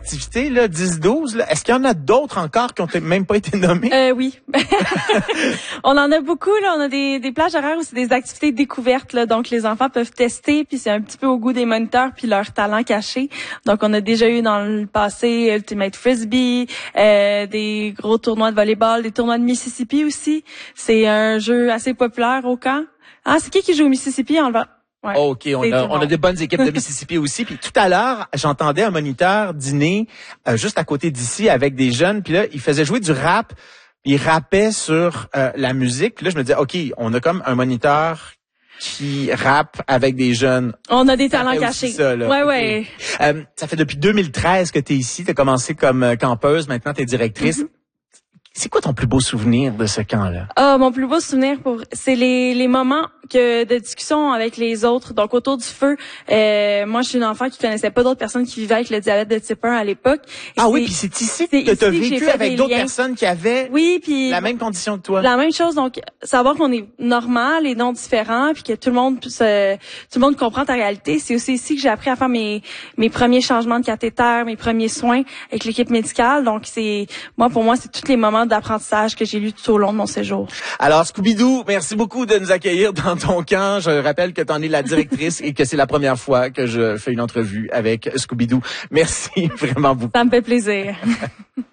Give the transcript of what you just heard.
activités, là, 10-12, là. Est-ce qu'il y en a d'autres encore qui ont même pas été nommées? Oui. On en a beaucoup, là. On a des plages horaires où c'est des activités découvertes, là. Donc, les enfants peuvent tester, puis c'est un petit peu au goût des moniteurs puis leur talent caché. Donc, on a déjà eu dans le passé Ultimate Frisbee, des gros tournois de volleyball, des tournois de Mississippi aussi. C'est un jeu assez populaire au camp. Ah, c'est qui joue au Mississippi? Ouais, OK, on a des bonnes équipes de Mississippi aussi. Puis tout à l'heure, j'entendais un moniteur dîner juste à côté d'ici avec des jeunes. Puis là, il faisait jouer du rap. Il rappait sur la musique. Puis là, je me disais, OK, on a comme un moniteur qui rappe avec des jeunes. On a des talents cachés. Ça, là. Ouais. Ça fait depuis 2013 que tu es ici. Tu as commencé comme campeuse. Maintenant, tu es directrice. C'est quoi ton plus beau souvenir de ce camp-là? Mon plus beau souvenir c'est les moments de discussion avec les autres. Donc, autour du feu, moi, je suis une enfant qui connaissait pas d'autres personnes qui vivaient avec le diabète de type 1 à l'époque. Oui, puis c'est ici que tu as vécu avec d'autres personnes qui avaient la même condition que toi. La même chose. Donc, savoir qu'on est normal et non différent, puis que tout le monde comprend ta réalité. C'est aussi ici que j'ai appris à faire mes premiers changements de cathéter, mes premiers soins avec l'équipe médicale. Donc, pour moi, c'est tous les moments d'apprentissage que j'ai lu tout au long de mon séjour. Alors, Scooby-Doo, merci beaucoup de nous accueillir dans ton camp. Je rappelle que tu en es la directrice et que c'est la première fois que je fais une entrevue avec Scooby-Doo. Merci vraiment beaucoup. Ça me fait plaisir.